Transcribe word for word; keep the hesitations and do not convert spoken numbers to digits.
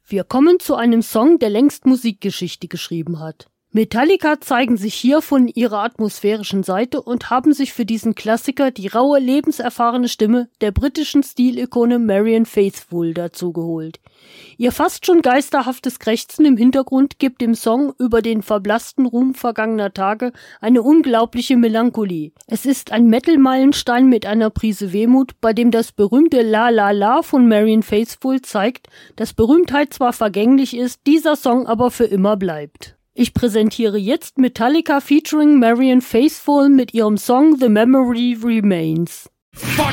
Wir kommen zu einem Song, der längst Musikgeschichte geschrieben hat. Metallica zeigen sich hier von ihrer atmosphärischen Seite und haben sich für diesen Klassiker die raue, lebenserfahrene Stimme der britischen Stilikone Marianne Faithfull dazu geholt. Ihr fast schon geisterhaftes Krächzen im Hintergrund gibt dem Song über den verblassten Ruhm vergangener Tage eine unglaubliche Melancholie. Es ist ein Metal-Meilenstein mit einer Prise Wehmut, bei dem das berühmte La La La von Marianne Faithfull zeigt, dass Berühmtheit zwar vergänglich ist, dieser Song aber für immer bleibt. Ich präsentiere jetzt Metallica featuring Marianne Faithfull mit ihrem Song The Memory Remains. Fuck